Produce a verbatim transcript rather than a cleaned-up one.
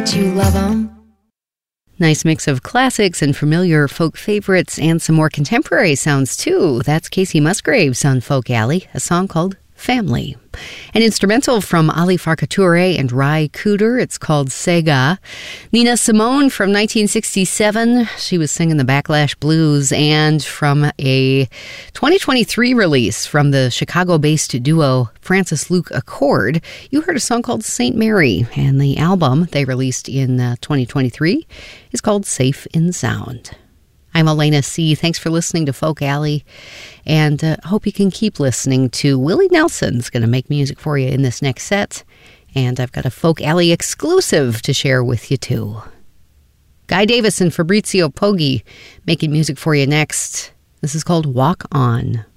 Do you love them? Nice mix of classics and familiar folk favorites and some more contemporary sounds too. That's Casey Musgraves on Folk Alley, a song called Family. An instrumental from Ali Farka and Rai Cooder. It's called Sega. Nina Simone from nineteen sixty-seven. She was singing the Backlash Blues. And from a twenty twenty-three release from the Chicago-based duo Francis Luke Accord, you heard a song called Saint Mary. And the album they released in uh, twenty twenty-three is called Safe in Sound. I'm Elena C. Thanks for listening to Folk Alley, and uh, hope you can keep listening to Willie Nelson's going to make music for you in this next set, and I've got a Folk Alley exclusive to share with you too. Guy Davis and Fabrizio Poggi making music for you next. This is called Walk On.